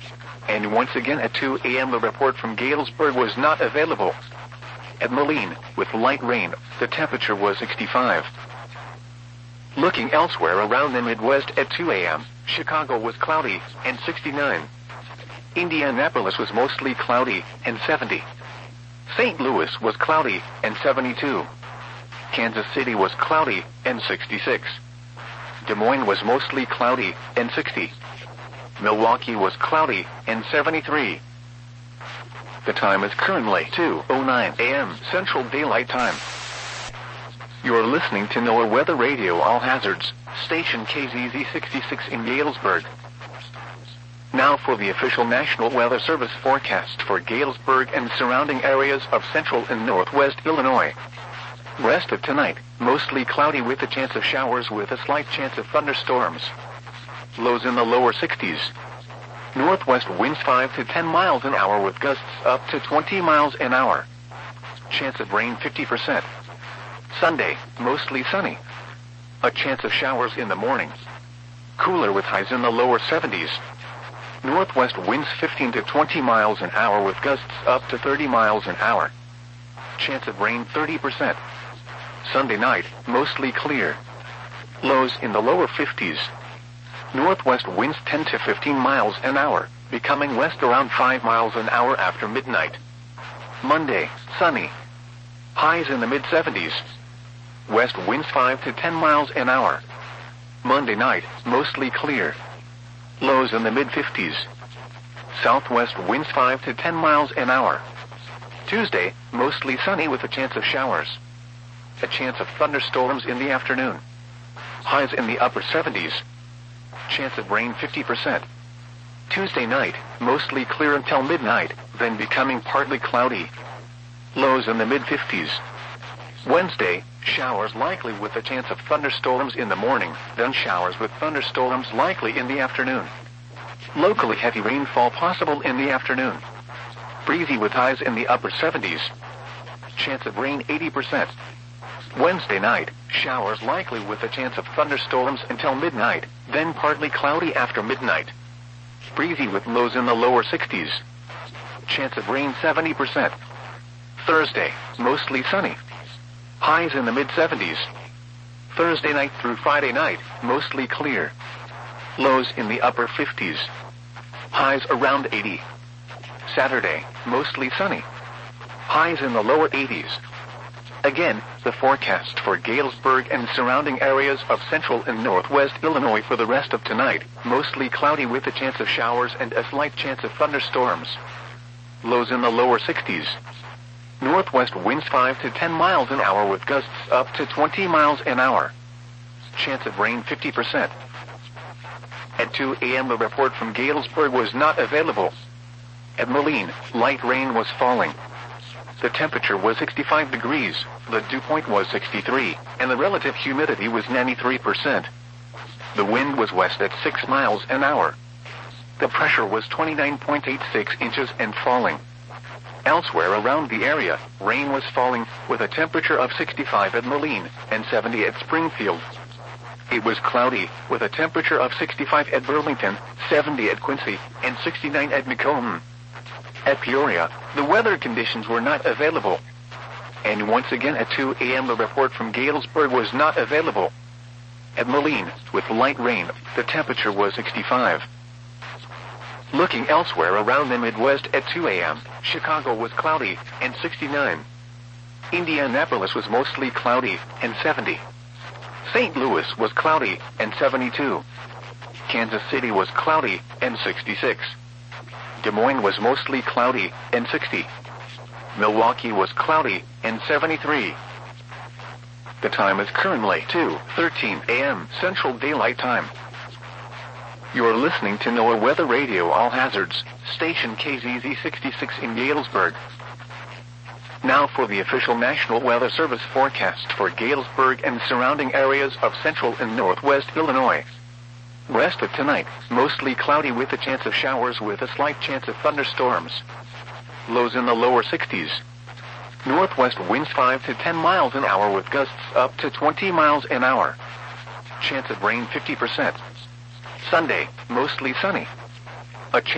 And once again at 2 a.m. the report from Galesburg was not available. At Moline, with light rain, the temperature was 65. Looking elsewhere around the Midwest at 2 a.m., Chicago was cloudy and 69. Indianapolis was mostly cloudy and 70. St. Louis was cloudy and 72. Kansas City was cloudy and 66. Des Moines was mostly cloudy and 60. Milwaukee was cloudy and 73. The time is currently 2:09 a.m. Central Daylight Time. You're listening to NOAA Weather Radio All Hazards, station KZZ 66 in Galesburg. Now for the official National Weather Service forecast for Galesburg and surrounding areas of central and northwest Illinois. Rest of tonight, mostly cloudy with a chance of showers with a slight chance of thunderstorms. Lows in the lower 60s. Northwest winds 5 to 10 miles an hour with gusts up to 20 miles an hour. Chance of rain 50%. Sunday, mostly sunny. A chance of showers in the morning. Cooler with highs in the lower 70s. Northwest winds 15 to 20 miles an hour with gusts up to 30 miles an hour. Chance of rain 30%. Sunday night, mostly clear. Lows in the lower 50s. Northwest winds 10 to 15 miles an hour, becoming west around 5 miles an hour after midnight. Monday, sunny. Highs in the mid-70s. West winds 5 to 10 miles an hour. Monday night, mostly clear. Lows in the mid-50s. Southwest winds 5 to 10 miles an hour. Tuesday, mostly sunny with a chance of showers. A chance of thunderstorms in the afternoon. Highs in the upper 70s. Chance of rain 50%. Tuesday night, mostly clear until midnight, then becoming partly cloudy. Lows in the mid-50s. Wednesday, showers likely with a chance of thunderstorms in the morning, then showers with thunderstorms likely in the afternoon. Locally heavy rainfall possible in the afternoon. Breezy with highs in the upper 70s. Chance of rain 80%. Wednesday night, showers likely with a chance of thunderstorms until midnight, then partly cloudy after midnight. Breezy with lows in the lower 60s. Chance of rain 70%. Thursday, mostly sunny. Highs in the mid-70s. Thursday night through Friday night, mostly clear. Lows in the upper 50s. Highs around 80. Saturday, mostly sunny. Highs in the lower 80s. Again, the forecast for Galesburg and surrounding areas of central and northwest Illinois for the rest of tonight, mostly cloudy with a chance of showers and a slight chance of thunderstorms. Lows in the lower 60s. Northwest winds 5 to 10 miles an hour with gusts up to 20 miles an hour. Chance of rain 50%. At 2 a.m. the report from Galesburg was not available. At Moline, light rain was falling. The temperature was 65 degrees, the dew point was 63, and the relative humidity was 93%. The wind was west at 6 miles an hour. The pressure was 29.86 inches and falling. Elsewhere around the area, rain was falling, with a temperature of 65 at Moline and 70 at Springfield. It was cloudy, with a temperature of 65 at Burlington, 70 at Quincy, and 69 at Macomb. At Peoria, the weather conditions were not available. And once again at 2 a.m. the report from Galesburg was not available. At Moline, with light rain, the temperature was 65. Looking elsewhere around the Midwest at 2 a.m., Chicago was cloudy and 69. Indianapolis was mostly cloudy and 70. St. Louis was cloudy and 72. Kansas City was cloudy and 66. Des Moines was mostly cloudy and 60. Milwaukee was cloudy and 73. The time is currently 2:13 a.m. Central Daylight Time. You are listening to NOAA Weather Radio All Hazards, station KZZ 66 in Galesburg. Now for the official National Weather Service forecast for Galesburg and surrounding areas of central and northwest Illinois. Rest of tonight, mostly cloudy with a chance of showers with a slight chance of thunderstorms. Lows in the lower 60s. Northwest winds 5 to 10 miles an hour with gusts up to 20 miles an hour. Chance of rain 50%. Sunday, mostly sunny.